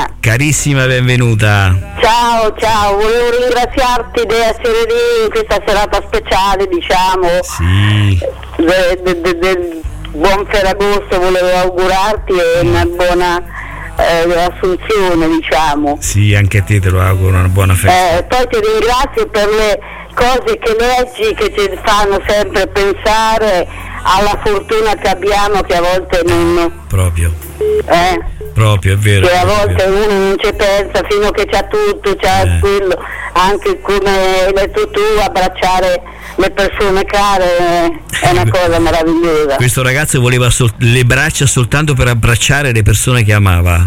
Romana. Carissima, benvenuta. Ciao, volevo ringraziarti di essere lì in questa serata speciale, diciamo. Sì. Del buon Ferragosto, volevo augurarti una buona assunzione, diciamo. Sì, anche a te lo auguro, una buona festa. Poi ti ringrazio per le cose che leggi, che ci fanno sempre pensare alla fortuna che abbiamo, che a volte non... Proprio, è vero. Che a volte uno non ci pensa, fino che c'ha tutto, c'ha quello, anche come hai detto tu, abbracciare le persone care è una cosa meravigliosa. Questo ragazzo voleva le braccia soltanto per abbracciare le persone che amava.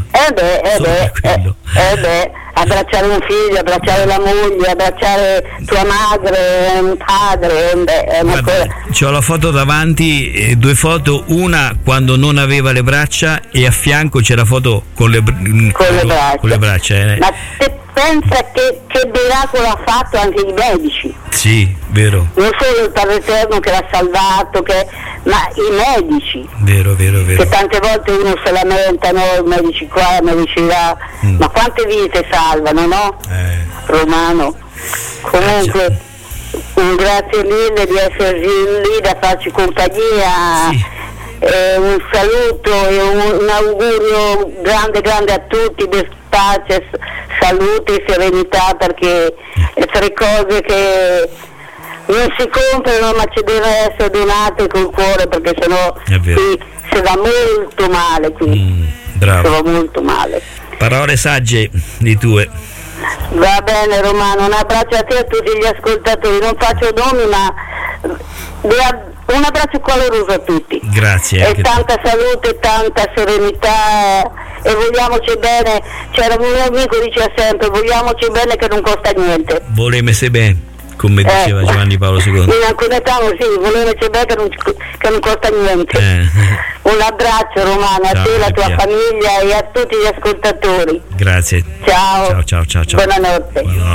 Abbracciare un figlio, abbracciare la moglie, abbracciare tua madre, un padre, è una cosa. C'ho la foto davanti, due foto, una quando non aveva le braccia e a fianco c'è la foto con le braccia. Ma te pensa che miracolo ha fatto anche i medici? Sì, vero. Non solo il Padre Eterno che l'ha salvato, ma i medici. Vero. Che tante volte uno si lamenta, no? I medici qua, i medici là. Ma quante vite salvano, no? Romano. Comunque, un grazie mille di essere lì da farci compagnia. Sì. Un saluto e un augurio grande a tutti di pace, salute e serenità, perché è tre cose che non si comprano, ma ci deve essere donate col cuore, perché sennò qui si va molto male qui. Bravo. Si va molto male. Parole sagge di tue. Va bene Romano, un abbraccio a te e a tutti gli ascoltatori, non faccio nomi, ma un abbraccio caloroso a tutti. Grazie. E tanta salute, tanta serenità, e vogliamoci bene. C'era un mio amico che diceva sempre: vogliamoci bene, che non costa niente. Volemese bene, come diceva Giovanni Paolo II. In alcune tavole volemoci bene, che non costa niente. Un abbraccio Romano, a te, alla tua famiglia e a tutti gli ascoltatori. Grazie. Ciao. Ciao. Buonanotte.